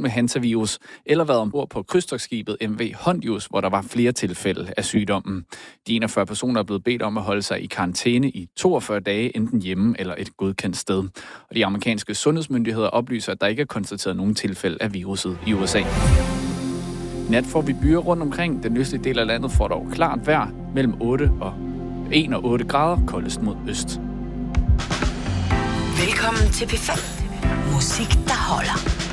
med hantavirus, eller været ombord på krydstogtskibet MV Hondius, hvor der var flere tilfælde af sygdommen. De 41 personer er blevet bedt om at holde sig i karantæne i 42 dage, enten hjemme eller et godkendt sted. Og de amerikanske sundhedsmyndigheder oplyser, at der ikke er konstateret nogen tilfælde af viruset i USA. Nat får vi byer rundt omkring. Den østlige del af landet får dog klart vejr mellem 1 og 8 grader, koldest mod øst. Velkommen til P5. Musik, der holder.